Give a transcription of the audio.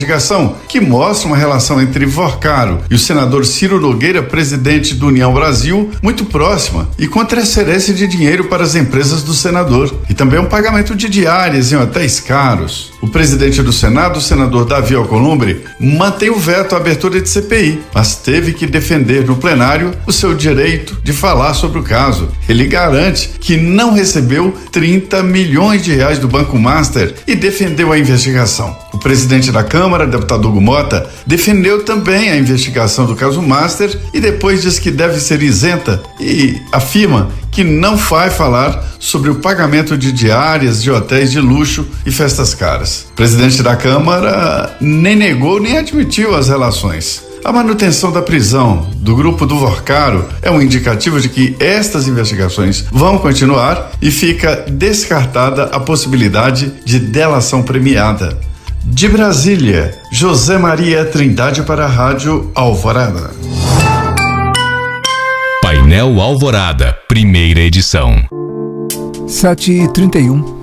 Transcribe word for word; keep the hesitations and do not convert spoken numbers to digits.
investigação que mostra uma relação entre Vorcaro e o senador Ciro Nogueira, presidente do União Brasil, muito próxima e com transferência de dinheiro para as empresas do senador e também um pagamento de diárias em hotéis caros. O presidente do Senado, o senador Davi Alcolumbre, mantém o veto à abertura de C P I, mas teve que defender no plenário o seu direito de falar sobre o caso. Ele garante que não recebeu trinta milhões de reais do Banco Master e defendeu a investigação. O presidente da Câmara, deputado Hugo Mota, defendeu também a investigação do caso Master e depois diz que deve ser isenta e afirma que não vai falar sobre o pagamento de diárias de hotéis de luxo e festas caras. O presidente da Câmara nem negou nem admitiu as relações. A manutenção da prisão do grupo do Vorcaro é um indicativo de que estas investigações vão continuar e fica descartada a possibilidade de delação premiada. De Brasília, José Maria Trindade para a Rádio Alvorada. Painel Alvorada, primeira edição. sete e trinta e um.